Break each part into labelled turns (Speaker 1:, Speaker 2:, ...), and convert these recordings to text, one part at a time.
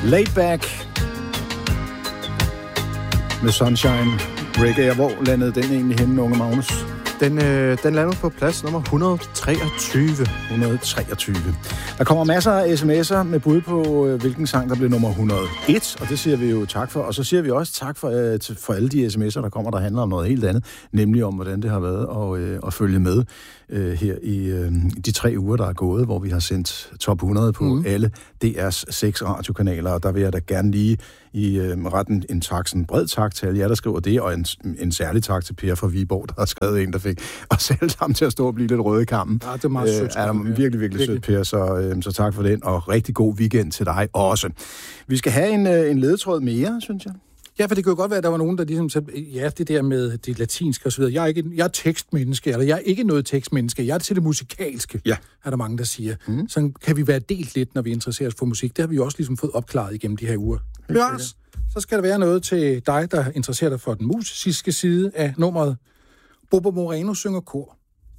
Speaker 1: Laid Back med Sunshine Reggae. Hvor landede den egentlig henne, unge Magnus?
Speaker 2: Den lander på plads nummer 123.
Speaker 1: 123. Der kommer masser af sms'er med bud på, hvilken sang, der blev nummer 101, og det siger vi jo tak for. Og så siger vi også tak for alle de sms'er, der kommer, der handler om noget helt andet, nemlig om, hvordan det har været at følge med her i de 3 uger, der er gået, hvor vi har sendt top 100 på alle DR's 6 radiokanaler, og der vil jeg da gerne lige i retten en tak, sådan en bred tak til alle jer, der skriver det, og en særlig tak til Per fra Viborg, der har skrevet en, der fik os alle sammen til at stå og blive lidt røde i kampen.
Speaker 2: Ja, det er meget sødt.
Speaker 1: Virkelig, virkelig sødt, Per, så tak for den, og rigtig god weekend til dig også. Vi skal have en ledetråd mere, synes jeg.
Speaker 2: Ja, for det kunne jo godt være, at der var nogen, der ligesom sagde, ja, det der med det latinske og så videre. Jeg er tekstmenneske, eller jeg er ikke noget tekstmenneske. Jeg er til det musikalske, er der mange, der siger. Så kan vi være delt lidt, når vi interesserer os for musik. Det har vi jo også ligesom fået opklaret igennem de her uger. Bjørns, så skal der være noget til dig, der interesserer dig for den musiske side af nummeret. Bobo Moreno synger kor.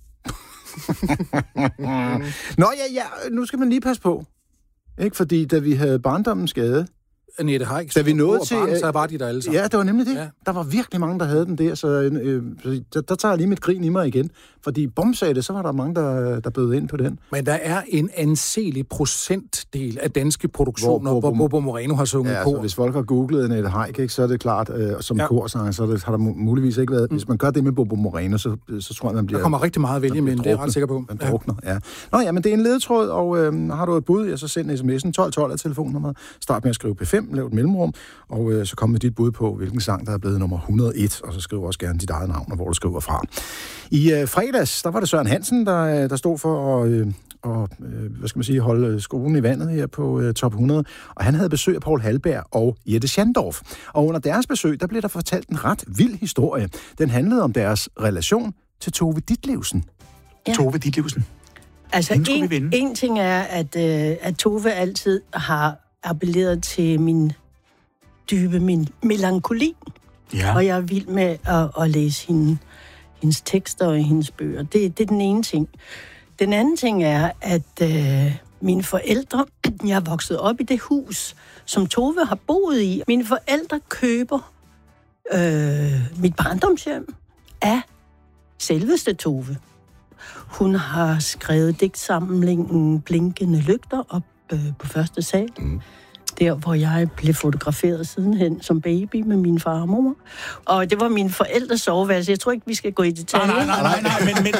Speaker 1: Nå ja, nu skal man lige passe på. Ikke, fordi da vi havde barndommens skade,
Speaker 2: Annette Heick,
Speaker 1: da vi nåede til,
Speaker 2: så var de der alle sammen.
Speaker 1: Ja, det var nemlig det. Ja. Der var virkelig mange, der havde den der, så der tager jeg lige mit grin i mig igen. Fordi Bum sagde det, så var der mange, der bød ind på den.
Speaker 2: Men der er en anselig procentdel af danske produktioner, hvor Bobo Moreno har sunget kor.
Speaker 1: Altså, hvis folk har googlet Annette Heick, ikke, så er det klart, som korsanger, så har der muligvis ikke været. Hvis man gør det med Bobo Moreno, så tror jeg, man bliver...
Speaker 2: Der kommer rigtig meget at vælge med, det er jeg ret sikker på.
Speaker 1: Man drukner, ja. Nå ja, men det er en ledetråd, og har du et bud, så send sms'en 1212 af telefonnummeret. Start med at skrive P5, lav et mellemrum, og så kom med dit bud på, hvilken sang, der er blevet nummer 101, og så skriv også gerne dit eget navn, og hvor du skriver fra. I fredags, der var det Søren Hansen, der stod for at holde skolen i vandet her på top 100, og han havde besøg af Paul Hallberg og Jette Schandorf. Og under deres besøg, der blev der fortalt en ret vild historie. Den handlede om deres relation til Tove Ditlevsen.
Speaker 3: Ja.
Speaker 1: Tove Ditlevsen.
Speaker 3: Altså, en ting er, at Tove altid har appelleret til min melankoli, og jeg er vild med at læse hendes tekster og hendes bøger. Det er den ene ting. Den anden ting er, at mine forældre, jeg er vokset op i det hus, som Tove har boet i. Mine forældre køber mit barndomshjem af selveste Tove. Hun har skrevet digtsamlingen Blinkende Lygter op på første sal. Der, hvor jeg blev fotograferet sidenhen som baby med min far og mor. Og det var mine forældres soveværelse. Jeg tror ikke, vi skal gå i detaljer.
Speaker 4: Nej, men...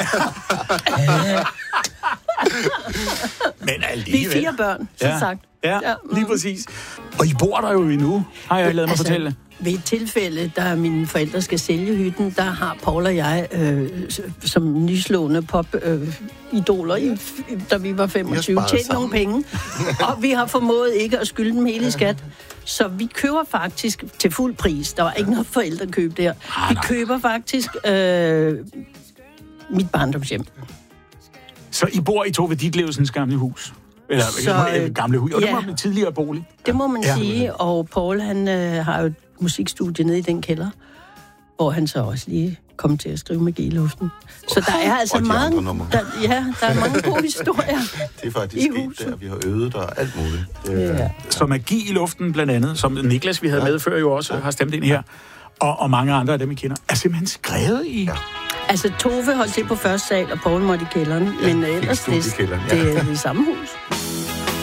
Speaker 4: Men alligevel.
Speaker 3: Vi er 4 børn, som sagt.
Speaker 4: Ja, lige præcis. Og I bor der jo endnu, har jeg ladet mig fortælle.
Speaker 3: Ved et tilfælde, da mine forældre skal sælge hytten, der har Paul og jeg som nyslående pop-idoler, da vi var 25, tjent nogle penge. Og vi har formået ikke at skylde dem hele i skat. Så vi køber faktisk til fuld pris. Der var ikke noget forældrekøb der. Vi køber faktisk mit barndomshjem.
Speaker 4: Så I bor i Tove Ditlevsens gamle hus? Eller gamle hus? Og det var en tidligere bolig?
Speaker 3: Det må man sige. Og Paul, han har jo et musikstudie nede i den kælder, hvor han så også lige kom til at skrive magi i luften. Så der er altså mange... Der er mange gode historier.
Speaker 5: Det er faktisk sket der, vi har øvet der og alt muligt.
Speaker 4: Så magi i luften blandt andet, som Niklas, vi havde med før, jo også har stemt ind her, og mange andre af dem, I kender, er simpelthen skrevet i... Ja.
Speaker 3: Altså, Tove holdt til på første sal, og Paul måtte i kælderen, men ellers det er det samme hus.